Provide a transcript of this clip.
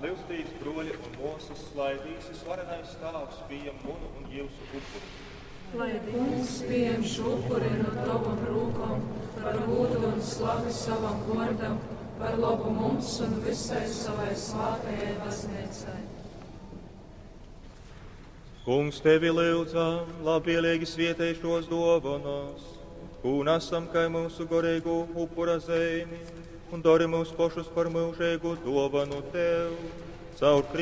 Livstības broļi un mūsas, lai visi svarenais stāvs pieņem munu un jūsu upuri. Lai kungs pieņem šo upuri no tavam rūkam, par godu un slavu savam vārdam, par labu mums un visai savai svētajai baznīcai. Kungs, tevi lūdzam, labvēlīgi svietēj šos dovanas, un esam kā mūsu gorīgu upura zemi, un dari mūs pašus par mūžīgu dovanu tev, caur